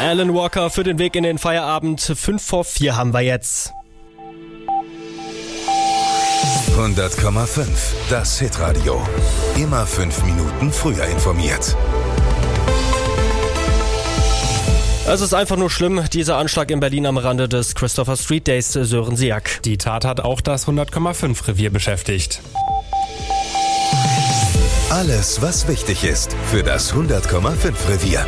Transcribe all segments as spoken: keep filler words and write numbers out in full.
Alan Walker für den Weg in den Feierabend. Fünf vor vier haben wir jetzt. hundert Komma fünf, das Hitradio. Immer fünf Minuten früher informiert. Es ist einfach nur schlimm, dieser Anschlag in Berlin am Rande des Christopher Street Days, Sören Siak. Die Tat hat auch das hundert Komma fünf Revier beschäftigt. Alles, was wichtig ist für das hundert Komma fünf Revier.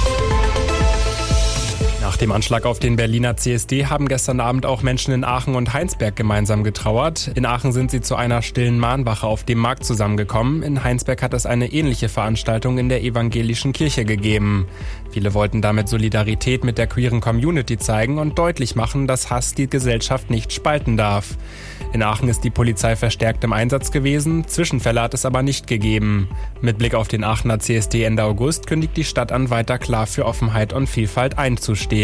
Nach dem Anschlag auf den Berliner C S D haben gestern Abend auch Menschen in Aachen und Heinsberg gemeinsam getrauert. In Aachen sind sie zu einer stillen Mahnwache auf dem Markt zusammengekommen. In Heinsberg hat es eine ähnliche Veranstaltung in der evangelischen Kirche gegeben. Viele wollten damit Solidarität mit der queeren Community zeigen und deutlich machen, dass Hass die Gesellschaft nicht spalten darf. In Aachen ist die Polizei verstärkt im Einsatz gewesen, Zwischenfälle hat es aber nicht gegeben. Mit Blick auf den Aachener C S D Ende August kündigt die Stadt an, weiter klar für Offenheit und Vielfalt einzustehen.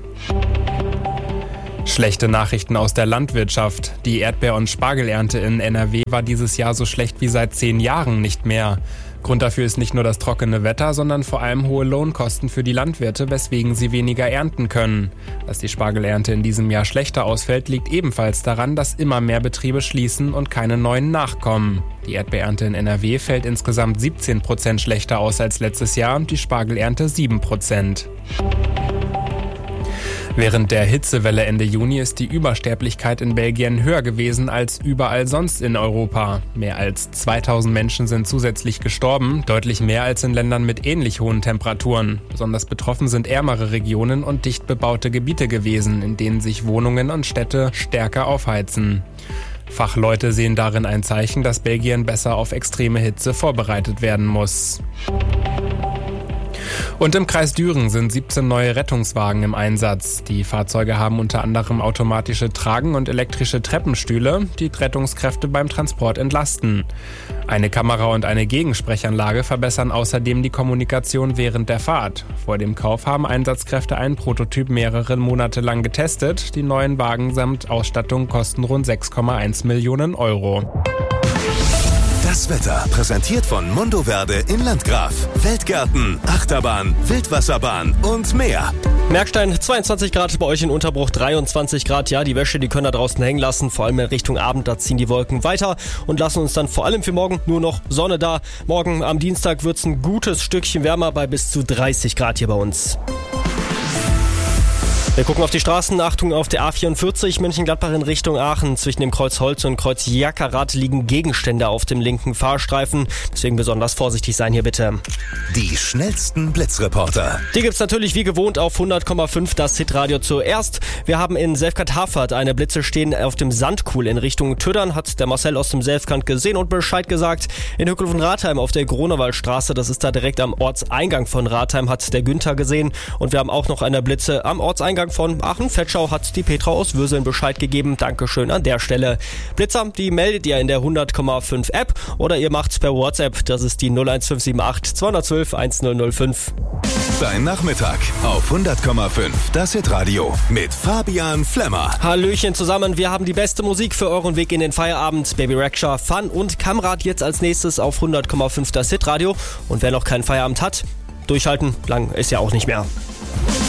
Schlechte Nachrichten aus der Landwirtschaft. Die Erdbeer- und Spargelernte in N R W war dieses Jahr so schlecht wie seit zehn Jahren nicht mehr. Grund dafür ist nicht nur das trockene Wetter, sondern vor allem hohe Lohnkosten für die Landwirte, weswegen sie weniger ernten können. Dass die Spargelernte in diesem Jahr schlechter ausfällt, liegt ebenfalls daran, dass immer mehr Betriebe schließen und keine neuen nachkommen. Die Erdbeerernte in N R W fällt insgesamt siebzehn Prozent schlechter aus als letztes Jahr, die Spargelernte sieben Prozent. Während der Hitzewelle Ende Juni ist die Übersterblichkeit in Belgien höher gewesen als überall sonst in Europa. Mehr als zweitausend Menschen sind zusätzlich gestorben, deutlich mehr als in Ländern mit ähnlich hohen Temperaturen. Besonders betroffen sind ärmere Regionen und dicht bebaute Gebiete gewesen, in denen sich Wohnungen und Städte stärker aufheizen. Fachleute sehen darin ein Zeichen, dass Belgien besser auf extreme Hitze vorbereitet werden muss. Und im Kreis Düren sind siebzehn neue Rettungswagen im Einsatz. Die Fahrzeuge haben unter anderem automatische Tragen- und elektrische Treppenstühle, die Rettungskräfte beim Transport entlasten. Eine Kamera und eine Gegensprechanlage verbessern außerdem die Kommunikation während der Fahrt. Vor dem Kauf haben Einsatzkräfte einen Prototyp mehrere Monate lang getestet. Die neuen Wagen samt Ausstattung kosten rund sechs Komma eins Millionen Euro. Das Wetter präsentiert von Mundo Verde in Landgraf. Feldgärten, Achterbahn, Wildwasserbahn und mehr. Merkstein, zweiundzwanzig Grad, bei euch in Unterbruch dreiundzwanzig Grad. Ja, die Wäsche, die können da draußen hängen lassen. Vor allem in Richtung Abend, da ziehen die Wolken weiter und lassen uns dann vor allem für morgen nur noch Sonne da. Morgen am Dienstag wird's ein gutes Stückchen wärmer bei bis zu dreißig Grad hier bei uns. Wir gucken auf die Straßen. Achtung auf der A vierundvierzig München-Gladbach in Richtung Aachen. Zwischen dem Kreuz Holz und Kreuz Jackerath liegen Gegenstände auf dem linken Fahrstreifen. Deswegen besonders vorsichtig sein hier bitte. Die schnellsten Blitzreporter. Die gibt's natürlich wie gewohnt auf hundert Komma fünf, das Hitradio zuerst. Wir haben in Selfkant-Hafert eine Blitze stehen auf dem Sandkuhl in Richtung Tüddern. Hat der Marcel aus dem Selfkant gesehen und Bescheid gesagt. In Hückel von Rathheim auf der Grunewaldstraße, das ist da direkt am Ortseingang von Rathheim, hat der Günther gesehen. Und wir haben auch noch eine Blitze am Ortseingang von Aachen-Fetschau, hat die Petra aus Würseln Bescheid gegeben. Dankeschön an der Stelle. Blitzer, die meldet ihr in der hundert Komma fünf App oder ihr macht's per WhatsApp. Das ist die null eins fünf sieben acht zwei eins zwei eins null null fünf. Dein Nachmittag auf hundert Komma fünf, das Hitradio mit Fabian Flemmer. Hallöchen zusammen, wir haben die beste Musik für euren Weg in den Feierabend. Baby Rexha, Fun und Kamrad jetzt als nächstes auf hundert Komma fünf, das Hitradio. Und wer noch keinen Feierabend hat, durchhalten, lang ist ja auch nicht mehr.